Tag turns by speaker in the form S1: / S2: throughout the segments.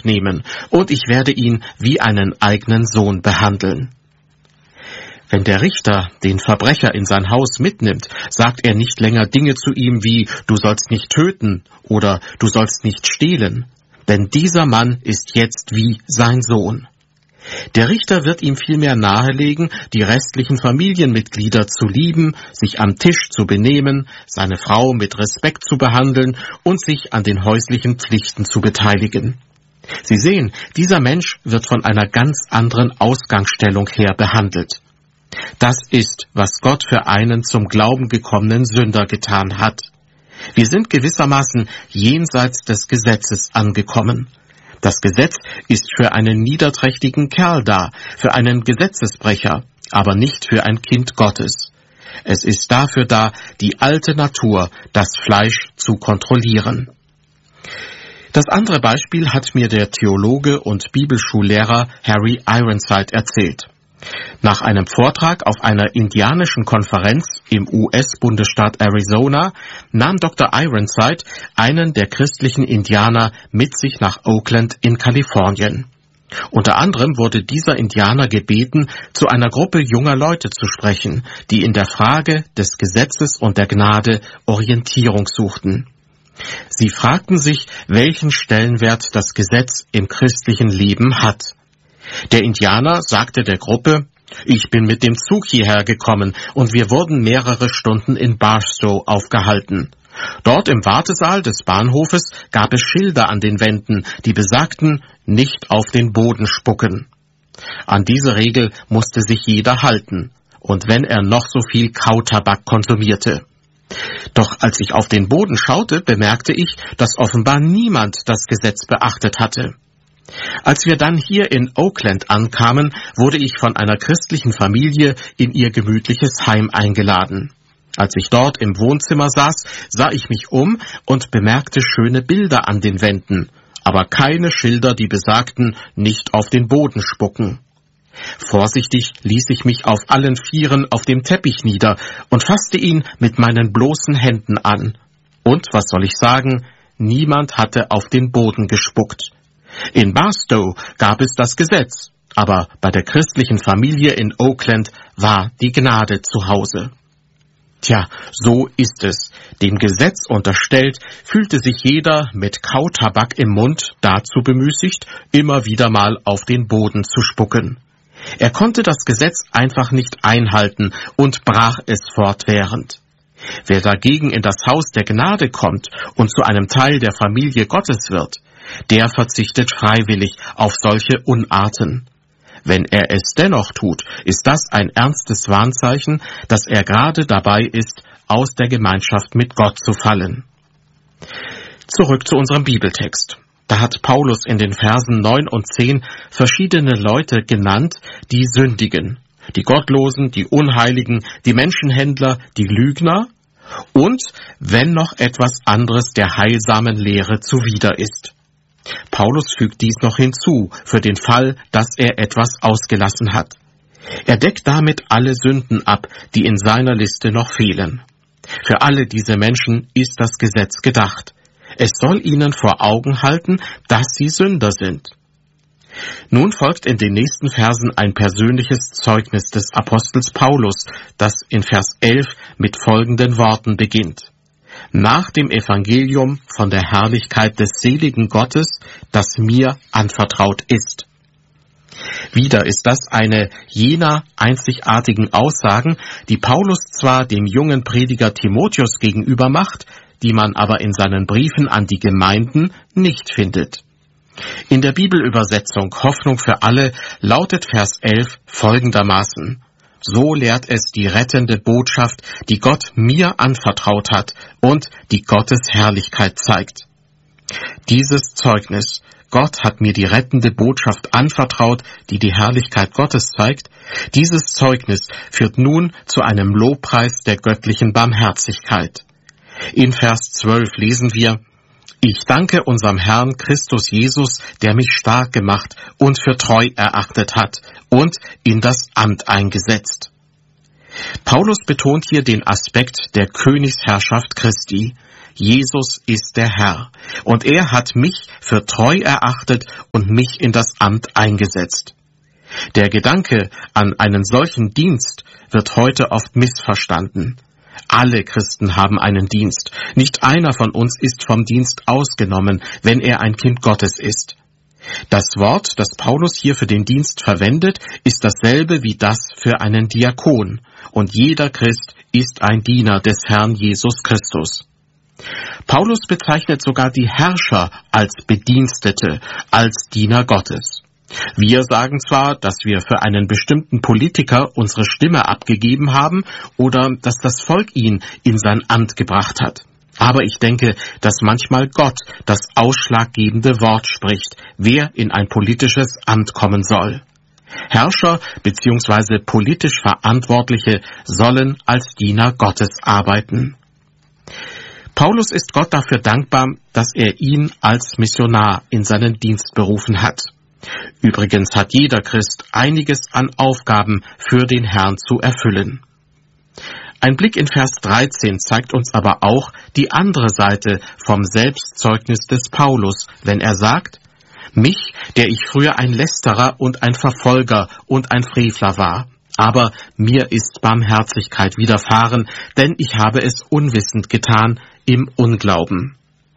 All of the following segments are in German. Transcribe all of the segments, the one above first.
S1: nehmen, und ich werde ihn wie einen eigenen Sohn behandeln. Wenn der Richter den Verbrecher in sein Haus mitnimmt, sagt er nicht länger Dinge zu ihm wie »Du sollst nicht töten« oder »Du sollst nicht stehlen«, denn dieser Mann ist jetzt wie sein Sohn. Der Richter wird ihm vielmehr nahelegen, die restlichen Familienmitglieder zu lieben, sich am Tisch zu benehmen, seine Frau mit Respekt zu behandeln und sich an den häuslichen Pflichten zu beteiligen. Sie sehen, dieser Mensch wird von einer ganz anderen Ausgangsstellung her behandelt. Das ist, was Gott für einen zum Glauben gekommenen Sünder getan hat. Wir sind gewissermaßen jenseits des Gesetzes angekommen. Das Gesetz ist für einen niederträchtigen Kerl da, für einen Gesetzesbrecher, aber nicht für ein Kind Gottes. Es ist dafür da, die alte Natur, das Fleisch, zu kontrollieren. Das andere Beispiel hat mir der Theologe und Bibelschullehrer Harry Ironside erzählt. Nach einem Vortrag auf einer indianischen Konferenz im US-Bundesstaat Arizona nahm Dr. Ironside einen der christlichen Indianer mit sich nach Oakland in Kalifornien. Unter anderem wurde dieser Indianer gebeten, zu einer Gruppe junger Leute zu sprechen, die in der Frage des Gesetzes und der Gnade Orientierung suchten. Sie fragten sich, welchen Stellenwert das Gesetz im christlichen Leben hat. Der Indianer sagte der Gruppe: Ich bin mit dem Zug hierher gekommen und wir wurden mehrere Stunden in Barstow aufgehalten. Dort im Wartesaal des Bahnhofes gab es Schilder an den Wänden, die besagten, nicht auf den Boden spucken. An diese Regel musste sich jeder halten, und wenn er noch so viel Kautabak konsumierte. Doch als ich auf den Boden schaute, bemerkte ich, dass offenbar niemand das Gesetz beachtet hatte. Als wir dann hier in Oakland ankamen, wurde ich von einer christlichen Familie in ihr gemütliches Heim eingeladen. Als ich dort im Wohnzimmer saß, sah ich mich um und bemerkte schöne Bilder an den Wänden, aber keine Schilder, die besagten, nicht auf den Boden spucken. Vorsichtig ließ ich mich auf allen Vieren auf dem Teppich nieder und fasste ihn mit meinen bloßen Händen an. Und, was soll ich sagen, niemand hatte auf den Boden gespuckt. In Barstow gab es das Gesetz, aber bei der christlichen Familie in Oakland war die Gnade zu Hause. Tja, so ist es. Dem Gesetz unterstellt, fühlte sich jeder mit Kautabak im Mund dazu bemüßigt, immer wieder mal auf den Boden zu spucken. Er konnte das Gesetz einfach nicht einhalten und brach es fortwährend. Wer dagegen in das Haus der Gnade kommt und zu einem Teil der Familie Gottes wird, der verzichtet freiwillig auf solche Unarten. Wenn er es dennoch tut, ist das ein ernstes Warnzeichen, dass er gerade dabei ist, aus der Gemeinschaft mit Gott zu fallen. Zurück zu unserem Bibeltext. Da hat Paulus in den Versen 9 und 10 verschiedene Leute genannt, die sündigen. Die Gottlosen, die Unheiligen, die Menschenhändler, die Lügner und, wenn noch etwas anderes der heilsamen Lehre zuwider ist. Paulus fügt dies noch hinzu, für den Fall, dass er etwas ausgelassen hat. Er deckt damit alle Sünden ab, die in seiner Liste noch fehlen. Für alle diese Menschen ist das Gesetz gedacht. Es soll ihnen vor Augen halten, dass sie Sünder sind. Nun folgt in den nächsten Versen ein persönliches Zeugnis des Apostels Paulus, das in Vers 11 mit folgenden Worten beginnt: Nach dem Evangelium von der Herrlichkeit des seligen Gottes, das mir anvertraut ist. Wieder ist das eine jener einzigartigen Aussagen, die Paulus zwar dem jungen Prediger Timotheus gegenüber macht, die man aber in seinen Briefen an die Gemeinden nicht findet. In der Bibelübersetzung Hoffnung für alle lautet Vers 11 folgendermaßen: So lehrt es die rettende Botschaft, die Gott mir anvertraut hat und die Gottes Herrlichkeit zeigt. Dieses Zeugnis, Gott hat mir die rettende Botschaft anvertraut, die die Herrlichkeit Gottes zeigt, dieses Zeugnis führt nun zu einem Lobpreis der göttlichen Barmherzigkeit. In Vers 12 lesen wir: Ich danke unserem Herrn Christus Jesus, der mich stark gemacht und für treu erachtet hat und in das Amt eingesetzt. Paulus betont hier den Aspekt der Königsherrschaft Christi. Jesus ist der Herr, und er hat mich für treu erachtet und mich in das Amt eingesetzt. Der Gedanke an einen solchen Dienst wird heute oft missverstanden. Alle Christen haben einen Dienst. Nicht einer von uns ist vom Dienst ausgenommen, wenn er ein Kind Gottes ist. Das Wort, das Paulus hier für den Dienst verwendet, ist dasselbe wie das für einen Diakon. Und jeder Christ ist ein Diener des Herrn Jesus Christus. Paulus bezeichnet sogar die Herrscher als Bedienstete, als Diener Gottes. Wir sagen zwar, dass wir für einen bestimmten Politiker unsere Stimme abgegeben haben oder dass das Volk ihn in sein Amt gebracht hat. Aber ich denke, dass manchmal Gott das ausschlaggebende Wort spricht, wer in ein politisches Amt kommen soll. Herrscher bzw. politisch Verantwortliche sollen als Diener Gottes arbeiten. Paulus ist Gott dafür dankbar, dass er ihn als Missionar in seinen Dienst berufen hat. Übrigens hat jeder Christ einiges an Aufgaben für den Herrn zu erfüllen. Ein Blick in Vers 13 zeigt uns aber auch die andere Seite vom Selbstzeugnis des Paulus, wenn er sagt: Mich, der ich früher ein Lästerer und ein Verfolger und ein Frevler war, aber mir ist Barmherzigkeit widerfahren, denn ich habe es unwissend getan im Unglauben.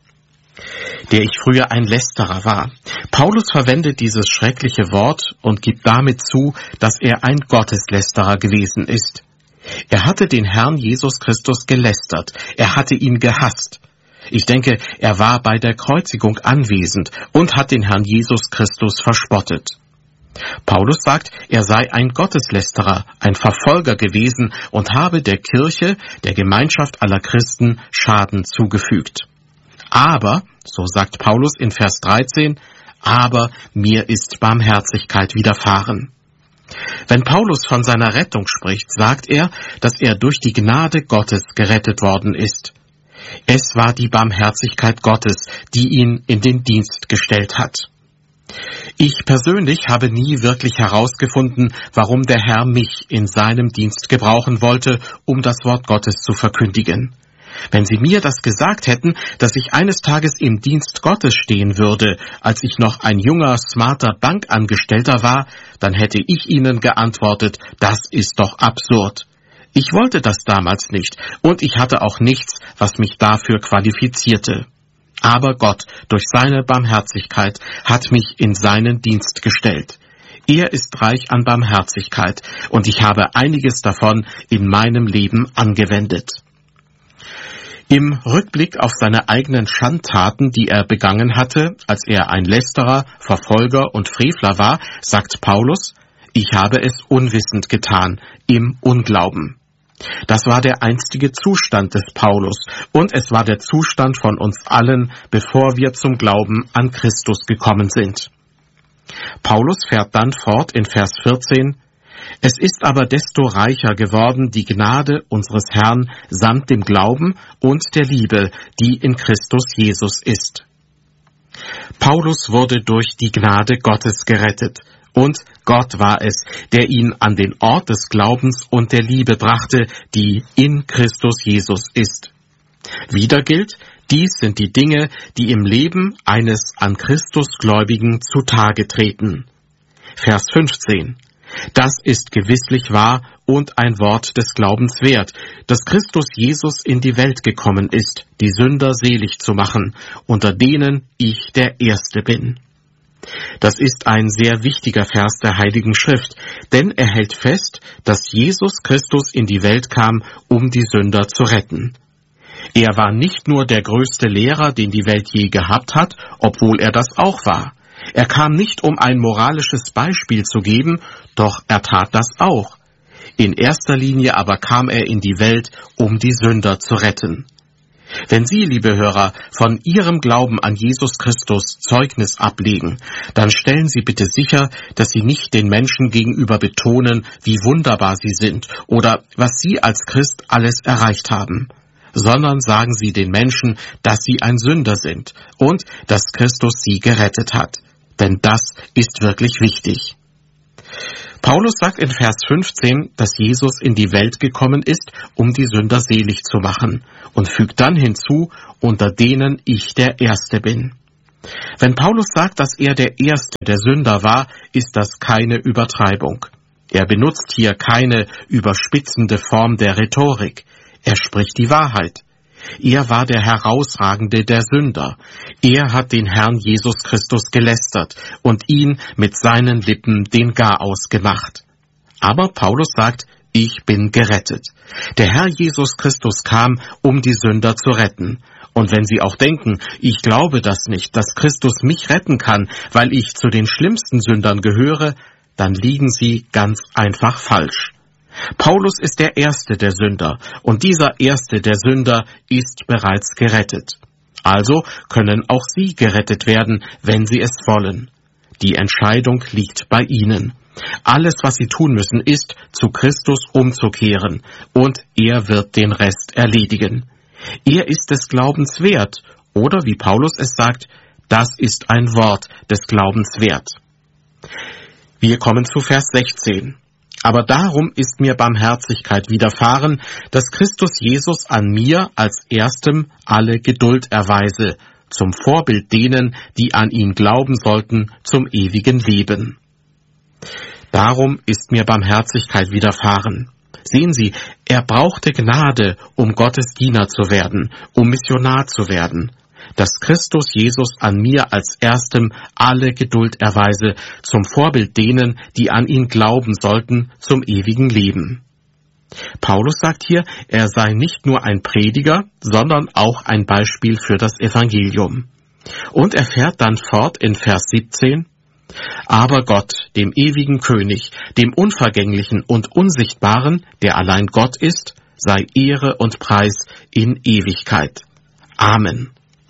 S1: Der ich früher ein Lästerer war. Paulus verwendet dieses schreckliche Wort und gibt damit zu, dass er ein Gotteslästerer gewesen ist. Er hatte den Herrn Jesus Christus gelästert. Er hatte ihn gehasst. Ich denke, er war bei der Kreuzigung anwesend und hat den Herrn Jesus Christus verspottet. Paulus sagt, er sei ein Gotteslästerer, ein Verfolger gewesen und habe der Kirche, der Gemeinschaft aller Christen, Schaden zugefügt. Aber, so sagt Paulus in Vers 13, aber mir ist Barmherzigkeit widerfahren. Wenn Paulus von seiner Rettung spricht, sagt er, dass er durch die Gnade Gottes gerettet worden ist. Es war die Barmherzigkeit Gottes, die ihn in den Dienst gestellt hat. Ich persönlich habe nie wirklich herausgefunden, warum der Herr mich in seinem Dienst gebrauchen wollte, um das Wort Gottes zu verkündigen. Wenn Sie mir das gesagt hätten, dass ich eines Tages im Dienst Gottes stehen würde, als ich noch ein junger, smarter Bankangestellter war, dann hätte ich Ihnen geantwortet, das ist doch absurd. Ich wollte das damals nicht und ich hatte auch nichts, was mich dafür qualifizierte. Aber Gott, durch seine Barmherzigkeit, hat mich in seinen Dienst gestellt. Er ist reich an Barmherzigkeit und ich habe einiges davon in meinem Leben angewendet. Im Rückblick auf seine eigenen Schandtaten, die er begangen hatte, als er ein Lästerer, Verfolger und Frevler war, sagt Paulus: Ich habe es unwissend getan, im Unglauben. Das war der einstige Zustand des Paulus und es war der Zustand von uns allen, bevor wir zum Glauben an Christus gekommen sind. Paulus fährt dann fort in Vers 14: Es ist aber desto reicher geworden die Gnade unseres Herrn samt dem Glauben und der Liebe, die in Christus Jesus ist. Paulus wurde durch die Gnade Gottes gerettet. Und Gott war es, der ihn an den Ort des Glaubens und der Liebe brachte, die in Christus Jesus ist. Wieder gilt, dies sind die Dinge, die im Leben eines an Christus Gläubigen zutage treten. Vers 15. Das ist gewisslich wahr und ein Wort des Glaubens wert, dass Christus Jesus in die Welt gekommen ist, die Sünder selig zu machen, unter denen ich der Erste bin. Das ist ein sehr wichtiger Vers der Heiligen Schrift, denn er hält fest, dass Jesus Christus in die Welt kam, um die Sünder zu retten. Er war nicht nur der größte Lehrer, den die Welt je gehabt hat, obwohl er das auch war. Er kam nicht, um ein moralisches Beispiel zu geben, doch er tat das auch. In erster Linie aber kam er in die Welt, um die Sünder zu retten. Wenn Sie, liebe Hörer, von Ihrem Glauben an Jesus Christus Zeugnis ablegen, dann stellen Sie bitte sicher, dass Sie nicht den Menschen gegenüber betonen, wie wunderbar sie sind oder was Sie als Christ alles erreicht haben, sondern sagen Sie den Menschen, dass sie ein Sünder sind und dass Christus sie gerettet hat. Denn das ist wirklich wichtig. Paulus sagt in Vers 15, dass Jesus in die Welt gekommen ist, um die Sünder selig zu machen, und fügt dann hinzu, unter denen ich der Erste bin. Wenn Paulus sagt, dass er der Erste der Sünder war, ist das keine Übertreibung. Er benutzt hier keine überspitzende Form der Rhetorik. Er spricht die Wahrheit. Er war der Herausragende der Sünder. Er hat den Herrn Jesus Christus gelästert und ihn mit seinen Lippen den Garaus gemacht. Aber Paulus sagt, ich bin gerettet. Der Herr Jesus Christus kam, um die Sünder zu retten. Und wenn Sie auch denken, ich glaube das nicht, dass Christus mich retten kann, weil ich zu den schlimmsten Sündern gehöre, dann liegen Sie ganz einfach falsch. Paulus ist der Erste der Sünder, und dieser Erste der Sünder ist bereits gerettet. Also können auch Sie gerettet werden, wenn Sie es wollen. Die Entscheidung liegt bei Ihnen. Alles, was Sie tun müssen, ist, zu Christus umzukehren, und er wird den Rest erledigen. Er ist des Glaubens wert, oder wie Paulus es sagt, das ist ein Wort des Glaubens wert. Wir kommen zu Vers 16. Aber darum ist mir Barmherzigkeit widerfahren, dass Christus Jesus an mir als Erstem alle Geduld erweise, zum Vorbild denen, die an ihn glauben sollten, zum ewigen Leben. Darum ist mir Barmherzigkeit widerfahren. Sehen Sie, er brauchte Gnade, um Gottes Diener zu werden, um Missionar zu werden. Dass Christus Jesus an mir als Erstem alle Geduld erweise, zum Vorbild denen, die an ihn glauben sollten, zum ewigen Leben. Paulus sagt hier, er sei nicht nur ein Prediger, sondern auch ein Beispiel für das Evangelium. Und er fährt dann fort in Vers 17, aber Gott, dem ewigen König, dem Unvergänglichen und Unsichtbaren, der allein Gott ist, sei Ehre und Preis in Ewigkeit. Amen.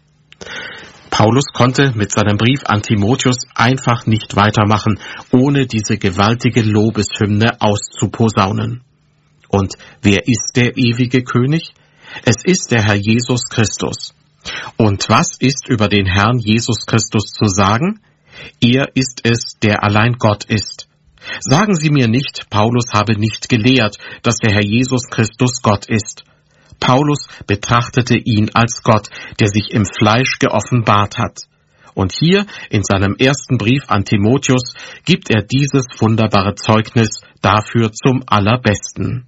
S1: Paulus konnte mit seinem Brief an Timotheus einfach nicht weitermachen, ohne diese gewaltige Lobeshymne auszuposaunen. Und wer ist der ewige König? Es ist der Herr Jesus Christus. Und was ist über den Herrn Jesus Christus zu sagen? Er ist es, der allein Gott ist. Sagen Sie mir nicht, Paulus habe nicht gelehrt, dass der Herr Jesus Christus Gott ist. Paulus betrachtete ihn als Gott, der sich im Fleisch geoffenbart hat. Und hier in seinem ersten Brief an Timotheus gibt er dieses wunderbare Zeugnis dafür zum Allerbesten.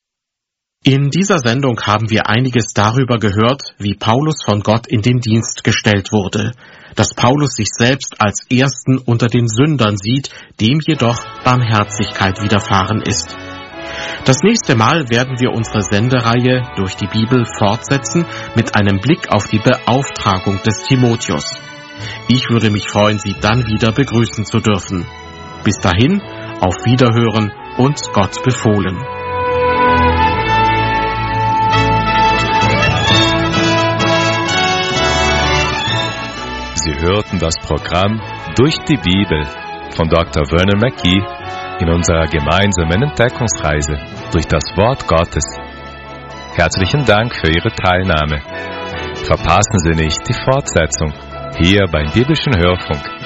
S1: In dieser Sendung haben wir einiges darüber gehört, wie Paulus von Gott in den Dienst gestellt wurde, dass Paulus sich selbst als Ersten unter den Sündern sieht, dem jedoch Barmherzigkeit widerfahren ist. Das nächste Mal werden wir unsere Sendereihe durch die Bibel fortsetzen mit einem Blick auf die Beauftragung des Timotheus. Ich würde mich freuen, Sie dann wieder begrüßen zu dürfen. Bis dahin, auf Wiederhören und Gott befohlen.
S2: Sie hörten das Programm Durch die Bibel von Dr. Vernon McGee in unserer gemeinsamen Entdeckungsreise durch das Wort Gottes. Herzlichen Dank für Ihre Teilnahme. Verpassen Sie nicht die Fortsetzung hier beim Biblischen Hörfunk.